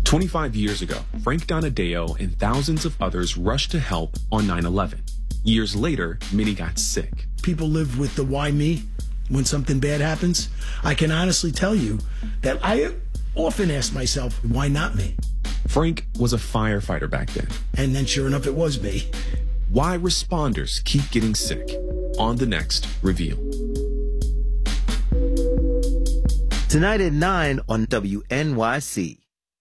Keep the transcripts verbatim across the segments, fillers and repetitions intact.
twenty-five years ago, Frank Donadeo and thousands of others rushed to help on nine eleven. Years later, many got sick. People live with the why me when something bad happens. I can honestly tell you that I often ask myself, why not me? Frank was a firefighter back then. And then sure enough, it was me. Why responders keep getting sick on the next Reveal. Tonight at nine on W N Y C.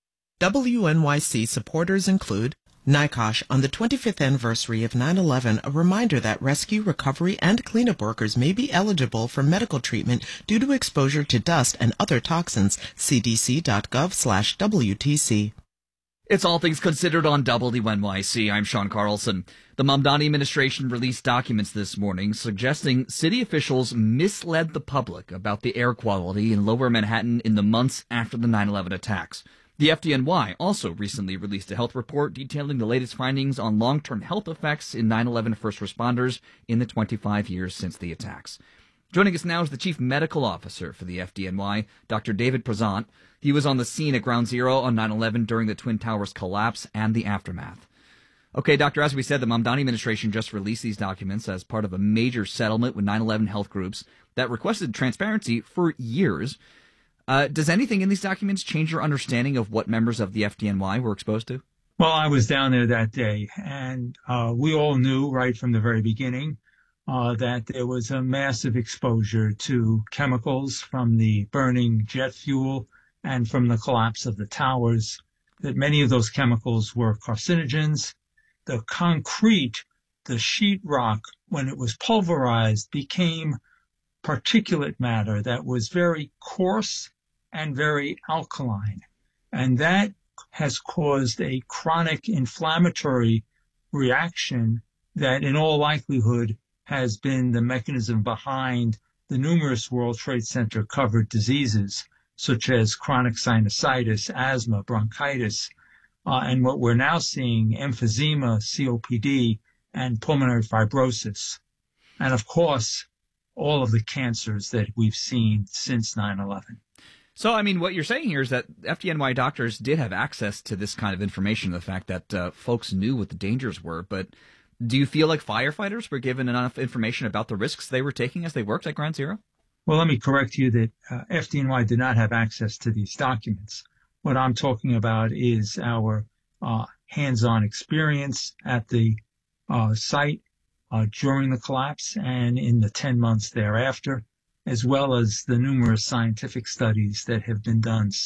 W N Y C supporters include NICOSH on the twenty-fifth anniversary of nine eleven, a reminder that rescue, recovery, and cleanup workers may be eligible for medical treatment due to exposure to dust and other toxins. C D C dot gov slash W T C. It's All Things Considered on W N Y C. I'm Sean Carlson. The Mamdani administration released documents this morning suggesting city officials misled the public about the air quality in Lower Manhattan in the months after the nine eleven attacks. The F D N Y also recently released a health report detailing the latest findings on long-term health effects in nine eleven first responders in the twenty-five years since the attacks. Joining us now is the Chief Medical Officer for the F D N Y, Doctor David Prezant. He was on the scene at Ground Zero on nine eleven during the Twin Towers collapse and the aftermath. Okay, Doctor, as we said, the Mamdani administration just released these documents as part of a major settlement with nine eleven health groups that requested transparency for years. Uh, does anything in these documents change your understanding of what members of the F D N Y were exposed to? Well, I was down there that day, and uh, we all knew right from the very beginning uh, that there was a massive exposure to chemicals from the burning jet fuel and from the collapse of the towers, that many of those chemicals were carcinogens. The concrete, the sheetrock, when it was pulverized, became particulate matter that was very coarse and very alkaline. And that has caused a chronic inflammatory reaction that in all likelihood has been the mechanism behind the numerous World Trade Center covered diseases, such as chronic sinusitis, asthma, bronchitis, uh, and what we're now seeing, emphysema, C O P D, and pulmonary fibrosis. And of course, all of the cancers that we've seen since nine eleven. So, I mean, what you're saying here is that F D N Y doctors did have access to this kind of information, the fact that uh, folks knew what the dangers were. But do you feel like firefighters were given enough information about the risks they were taking as they worked at Ground Zero? Well, let me correct you that uh, F D N Y did not have access to these documents. What I'm talking about is our uh, hands-on experience at the uh, site uh, during the collapse and in the ten months thereafter, as well as the numerous scientific studies that have been done